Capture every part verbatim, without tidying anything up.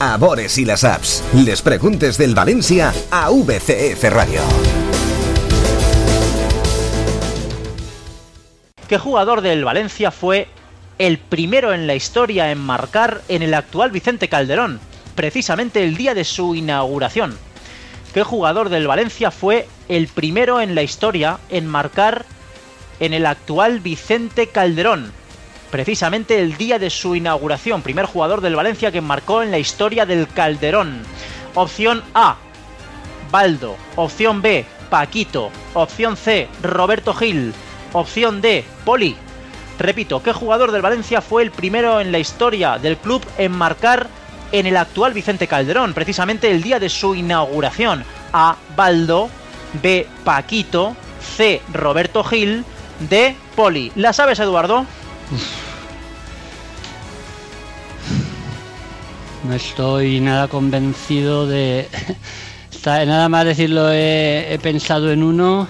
a Bores i les apps. Les preguntes del València a V C F Radio. ¿Qué jugador del Valencia fue el primero en la historia en marcar en el actual Vicente Calderón, precisamente el día de su inauguración? ¿Qué jugador del Valencia fue el primero en la historia en marcar en el actual Vicente Calderón, precisamente el día de su inauguración? Primer jugador del Valencia que marcó en la historia del Calderón. Opción A, Baldo. Opción B, Paquito. Opción C, Roberto Gil. Opción D, Poli. Repito, ¿qué jugador del Valencia fue el primero en la historia del club en marcar en el actual Vicente Calderón, precisamente el día de su inauguración? A, Baldo. B, Paquito. C, Roberto Gil. D, Poli. ¿La sabes, Eduardo? No estoy nada convencido de... Nada más decirlo, he, he pensado en uno,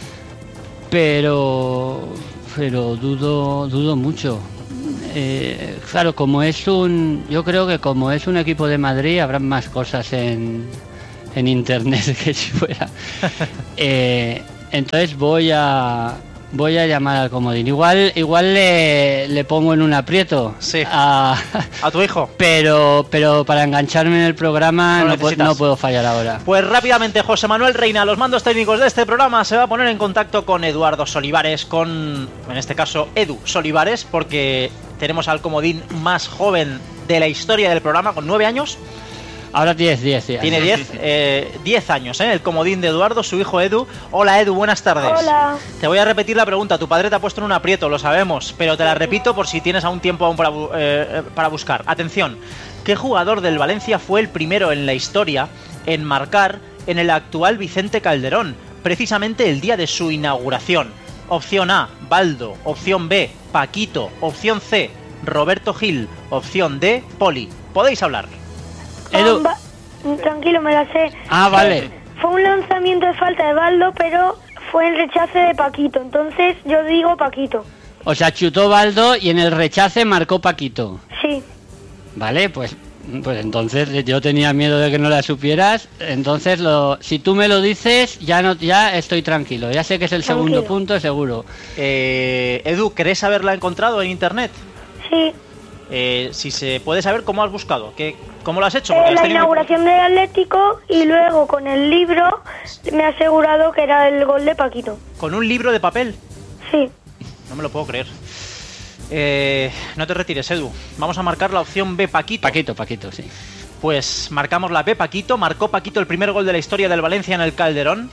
pero pero dudo dudo mucho. Eh, claro, como es un... Yo creo que como es un equipo de Madrid, habrá más cosas en, en internet que si fuera. Eh, entonces voy a... Voy a llamar al comodín. Igual igual le, le pongo en un aprieto. Sí. A, a tu hijo. Pero pero para engancharme en el programa no, no, no puedo fallar ahora. Pues rápidamente José Manuel Reina, los mandos técnicos de este programa, se va a poner en contacto con Eduardo Solivares, con, en este caso, Edu Solivares, porque tenemos al comodín más joven de la historia del programa, con nueve años. Ahora diez, diez, diez. Tiene diez, eh, diez años, ¿eh? El comodín de Eduardo, su hijo Edu. Hola Edu, buenas tardes. Hola. Te voy a repetir la pregunta. Tu padre te ha puesto en un aprieto, lo sabemos, pero te la repito por si tienes aún tiempo aún para, eh, para buscar. Atención, ¿qué jugador del Valencia fue el primero en la historia en marcar en el actual Vicente Calderón, precisamente el día de su inauguración? Opción A, Baldo. Opción B, Paquito. Opción C, Roberto Gil. Opción D, Poli. Podéis hablar. Edu. Tranquilo, me la sé. Ah, vale. Fue un lanzamiento de falta de Baldo, pero fue el rechace de Paquito. Entonces yo digo Paquito. O sea, chutó Baldo y en el rechace marcó Paquito. Sí. Vale, pues pues entonces yo tenía miedo de que no la supieras. Entonces, lo, si tú me lo dices, ya no ya estoy tranquilo. Ya sé que es el Tranquilo. segundo punto, seguro. Eh, Edu, ¿querés haberla encontrado en internet? Sí. Eh, si se puede saber cómo has buscado, ¿qué, ¿cómo lo has hecho? Eh, Porque has la tenido- inauguración del Atlético y luego con el libro me ha asegurado que era el gol de Paquito. ¿Con un libro de papel? Sí. No me lo puedo creer. Eh, no te retires, Edu. Vamos a marcar la opción B, Paquito. Paquito, Paquito, sí. Pues marcamos la B, Paquito. Marcó Paquito el primer gol de la historia del Valencia en el Calderón.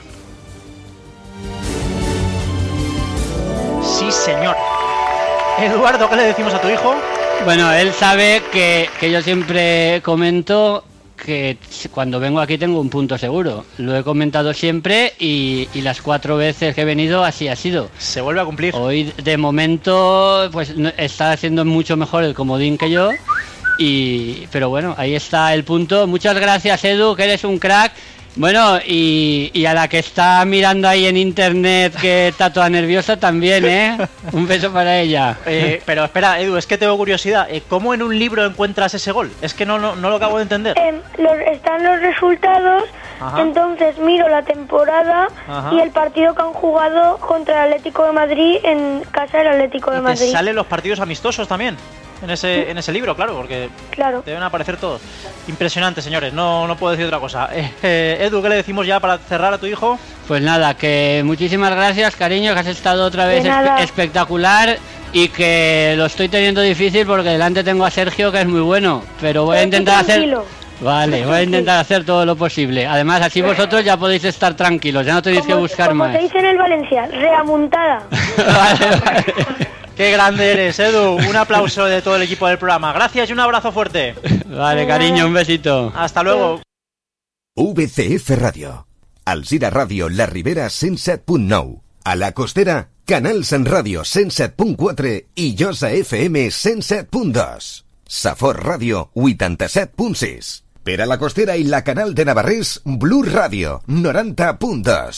Sí, señor. Eduardo, ¿qué le decimos a tu hijo? Bueno, él sabe que, que yo siempre comento que cuando vengo aquí tengo un punto seguro. Lo he comentado siempre y, y las cuatro veces que he venido así ha sido. Se vuelve a cumplir. Hoy, de momento, pues no- está haciendo mucho mejor el comodín que yo. Y, pero bueno, ahí está el punto. Muchas gracias, Edu, que eres un crack. Bueno, y, y a la que está mirando ahí en internet que está toda nerviosa también, ¿eh? Un beso para ella. Eh, pero espera, Edu, es que tengo curiosidad. Eh, ¿Cómo en un libro encuentras ese gol? Es que no, no, no lo acabo de entender. Eh, los, están los resultados, Ajá. entonces miro la temporada Ajá. y el partido que han jugado contra el Atlético de Madrid en casa del Atlético de Y te Madrid. salen los partidos amistosos también en ese, en ese libro, claro, porque Claro. deben aparecer todos. Impresionante, señores, no, no puedo decir otra cosa. Eh, eh, Edu, ¿qué le decimos ya para cerrar a tu hijo? Pues nada, que muchísimas gracias, cariño, que has estado otra vez De nada. espe- espectacular y que lo estoy teniendo difícil porque delante tengo a Sergio, que es muy bueno, pero voy a Pero tú intentar hacer... tranquilo. Vale, voy a intentar hacer todo lo posible. Además, así vosotros ya podéis estar tranquilos, ya no tenéis que Como- buscar como más. se dice en el Valencia, reamuntada. Vale, vale. Qué grande eres, Edu. Un aplauso de todo el equipo del programa. Gracias y un abrazo fuerte. Vale, cariño, un besito. Hasta luego. V C F Radio. Alzira Ràdio, La Ribera, cent set punt nou. A la Costera, Canal Sant Ràdio, cent set punt quatre i Josa F M, cent set punt dos. Safor Ràdio, vuitanta-set punt sis. Per a la Costera i la Canal de Navarrés, Blu Ràdio, noranta punt dos.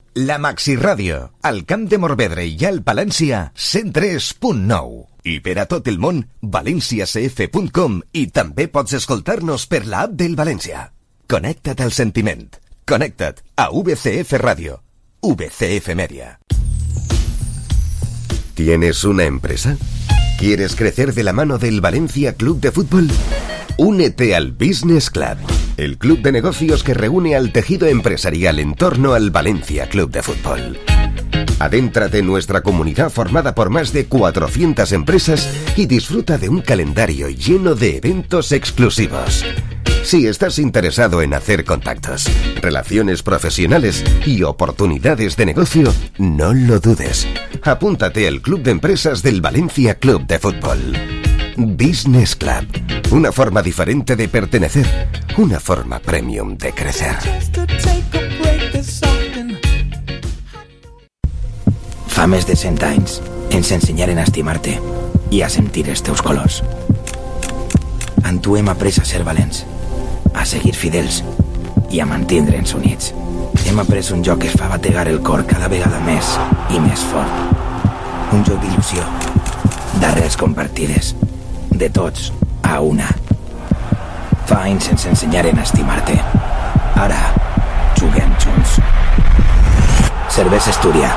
La Maxi Ràdio, al Camp de Morvedre i al Palència, cent tres punt nou. I per a tot el món, valencia c f punt com, i també pots escoltar-nos per l'app del València. Connecta't al sentiment. Connecta't a V C F Radio. V C F Media. ¿Tienes una empresa? ¿Quieres crecer de la mano del Valencia Club de Fútbol? Únete al Business Club, el club de negocios que reúne al tejido empresarial en torno al Valencia Club de Fútbol. Adéntrate en nuestra comunidad formada por más de cuatrocientas empresas y disfruta de un calendario lleno de eventos exclusivos. Si estás interesado en hacer contactos, relaciones profesionales y oportunidades de negocio, no lo dudes. Apúntate al Club de Empresas del Valencia Club de Fútbol. Business Club. Una forma diferente de pertenecer. Una forma premium de crecer. Fa més de cent anys ens ensenyaren a estimar-te i a sentir els teus colors. En tu hem après a ser valents, a seguir fidels i a mantindre'ns units. Hem après un joc que es fa bategar el cor cada vegada més i més fort. Un joc d'il·lusió, d'arrels compartides, de tots a una. Fa anys ens ensenyaren a estimar-te. Ara juguem junts. Cervesa Estúria,